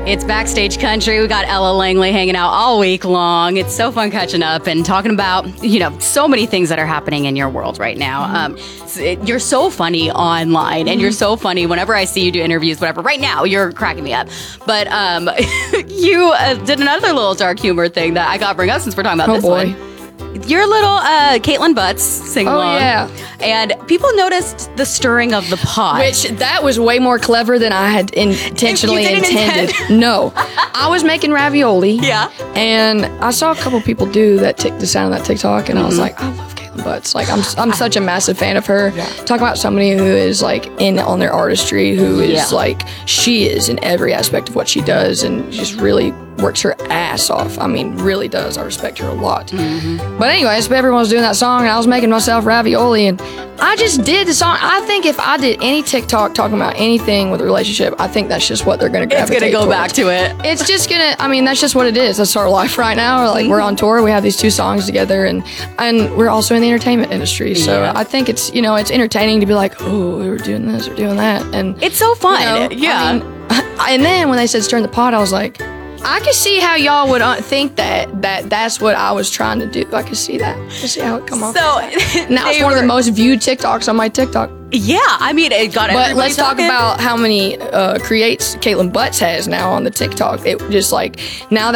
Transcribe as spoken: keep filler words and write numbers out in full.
It's Backstage Country. We got Ella Langley hanging out all week long. It's so fun catching up and talking about, you know, so many things that are happening in your world right now. Um, it, you're so funny online, and you're so funny whenever I see you do interviews, whatever. Right now, you're cracking me up. But um, you uh, did another little dark humor thing that I got to bring up since we're talking about oh this boy. one. Your little uh, Caitlin Butts sing Oh, along. yeah. And people noticed the stirring of the pot. Which, that was way more clever than I had intentionally You didn't intended. intend. No. I was making ravioli. Yeah. And I saw a couple people do that tic- the sound of that TikTok, and I was like, I love Caitlin Butts. Like, I'm I'm such a massive fan of her. Yeah. Talk about somebody who is, like, in on their artistry, who is, Yeah. like, she is in every aspect of what she does, and just really works her ass off. I mean, really does. I respect her a lot. Mm-hmm. But anyways, everyone was doing that song, and I was making myself ravioli, and I just did the song. I think if I did any TikTok talking about anything with a relationship, I think that's just what they're going to It's gravitate going to go towards. back to it. It's just gonna, I mean, that's just what it is. That's our life right now. Like, we're on tour, we have these two songs together, and and we're also in the entertainment industry. So Yeah. I think it's, you know, it's entertaining to be like, oh, we were doing this or doing that. And It's so fun. you know, yeah. I mean, and then when they said stir in the pot, I was like, I could see how y'all would uh, think that that that's what I was trying to do. I could see that. I could see how it come off. so Now it's they one of the were- most viewed TikToks on my TikTok. Yeah, I mean, it got But everybody let's talk talking. about how many uh, creates Caitlin Butts has now on the TikTok. It just like now